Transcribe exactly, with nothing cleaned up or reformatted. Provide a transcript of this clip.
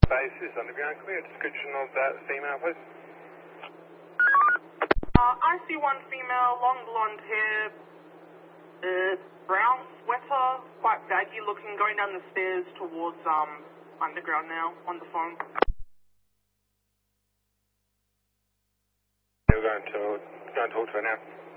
basis, underground clear. Description of that female, please. Uh, I see one female, long blonde hair, uh, brown sweater, quite baggy looking, going down the stairs towards, um, underground now, on the phone. We're going to, going to talk to her now.